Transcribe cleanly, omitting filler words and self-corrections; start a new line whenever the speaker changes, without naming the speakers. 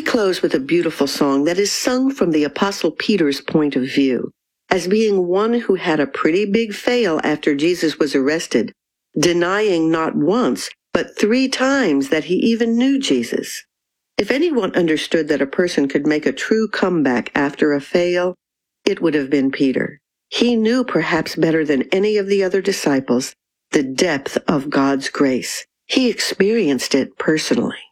We close with a beautiful song that is sung from the Apostle Peter's point of view, as being one who had a pretty big fail after Jesus was arrested, denying not once, but 3 times that he even knew Jesus. If anyone understood that a person could make a true comeback after a fail, it would have been Peter. He knew perhaps better than any of the other disciples the depth of God's grace. He experienced it personally.